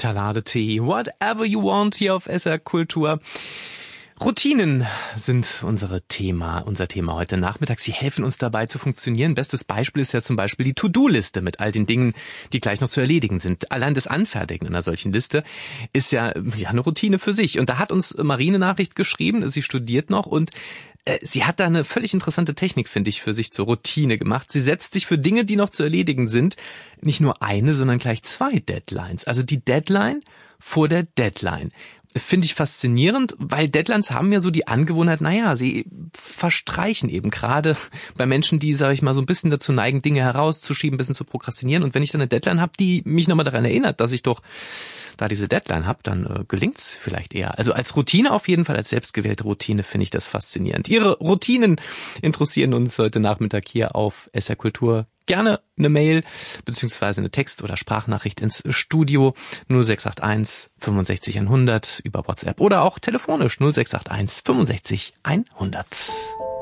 Taladetee, whatever you want hier auf SR Kultur. Routinen sind unser Thema heute Nachmittag. Sie helfen uns dabei zu funktionieren. Bestes Beispiel ist ja zum Beispiel die To-Do-Liste mit all den Dingen, die gleich noch zu erledigen sind. Allein das Anfertigen einer solchen Liste ist ja eine Routine für sich. Und da hat uns Marie eine Nachricht geschrieben, sie studiert noch und sie hat da eine völlig interessante Technik, finde ich, für sich zur Routine gemacht. Sie setzt sich für Dinge, die noch zu erledigen sind, nicht nur eine, sondern gleich 2 Deadlines. Also die Deadline vor der Deadline. Finde ich faszinierend, weil Deadlines haben ja so die Angewohnheit, sie verstreichen eben gerade bei Menschen, die, sage ich mal, so ein bisschen dazu neigen, Dinge herauszuschieben, ein bisschen zu prokrastinieren. Und wenn ich dann eine Deadline habe, die mich nochmal daran erinnert, dass ich doch da diese Deadline habe, dann gelingt's vielleicht eher. Also als Routine auf jeden Fall, als selbstgewählte Routine finde ich das faszinierend. Ihre Routinen interessieren uns heute Nachmittag hier auf SR Kultur. Gerne eine Mail beziehungsweise eine Text- oder Sprachnachricht ins Studio 0681 65 100 über WhatsApp oder auch telefonisch 0681 65 100.